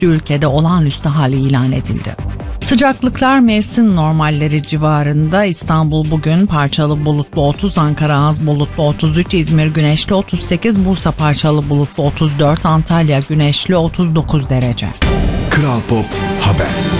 ülkede olağanüstü hal ilan edildi. Sıcaklıklar mevsim normalleri civarında. İstanbul bugün parçalı bulutlu 30, Ankara az bulutlu 33, İzmir güneşli 38, Bursa parçalı bulutlu 34, Antalya güneşli 39 derece. Kral Pop Haber.